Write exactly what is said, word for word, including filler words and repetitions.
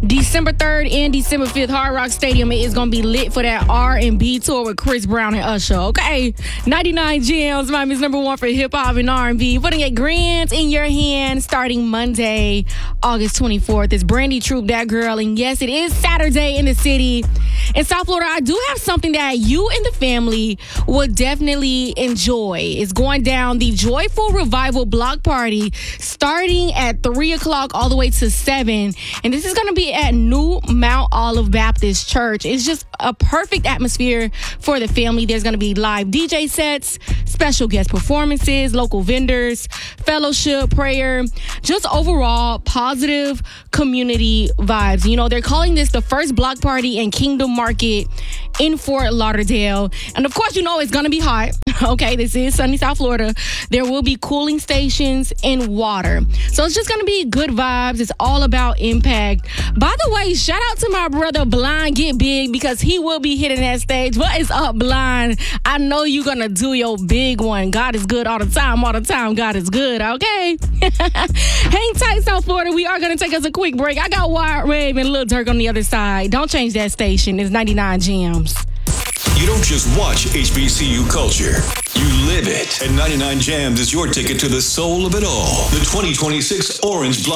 December third and December fifth, Hard Rock Stadium is going to be lit for that R and B tour with Chris Brown and Usher. Okay, ninety-nine Jams, Miami's number one for hip-hop and R and B. Putting a grand in your hand starting Monday, August twenty-fourth. It's Brandy Troop, That Girl. And yes, it is Saturday in the city. In South Florida, I do have something that you and the family would definitely enjoy. It's going down the Joyful Revival Block Party starting at three o'clock all the way to seven. And this is going to be at New Mount Olive Baptist Church. It's just a perfect atmosphere for the family. There's going to be live D J sets, special guest performances, local vendors, fellowship, prayer, just overall positive community vibes. You know, they're calling this the first block party in Kingdom Market in Fort Lauderdale. And of course, you know it's going to be hot. Okay, this is sunny South Florida. There will be cooling stations and water. So it's just going to be good vibes. It's all about impact. By the way, shout out to my brother Blind Get Big because he will be hitting that stage. What is up, Blind? I know you're going to do your big one. God is good all the time. All the time, God is good. Okay? Hang tight, South Florida. We are going to take us a quick break. I got Wild Rave and Lil Durk on the other side. Don't change that station. It's ninety-nine Jams. You don't just watch H B C U culture. You live it. And ninety-nine Jams is your ticket to the soul of it all. The twenty twenty-six Orange Block